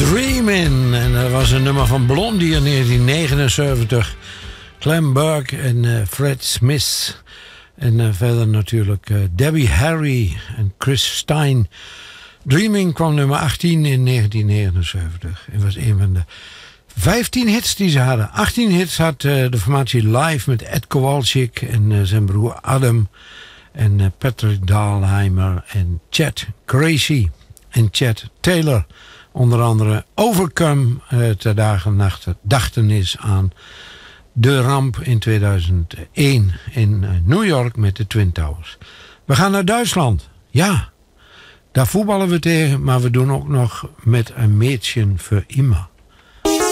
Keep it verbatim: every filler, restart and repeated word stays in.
Dreamin'. En dat was een nummer van Blondie in negentien negenenzeventig. Clem Burke en uh, Fred Smith. En uh, verder natuurlijk uh, Debbie Harry en Chris Stein. Dreaming kwam nummer achttien in negentien negenenzeventig. En was een van de vijftien hits die ze hadden. achttien hits had uh, de formatie Live met Ed Kowalczyk en uh, zijn broer Adam. En uh, Patrick Dahlheimer en Chet Gracie en Chet Taylor. Onder andere Overcome uh, ter dagen nachtenis aan de ramp in tweeduizend één in uh, New York met de Twin Towers. We gaan naar Duitsland. Ja, daar voetballen we tegen, maar we doen ook nog met een Mädchen für immer.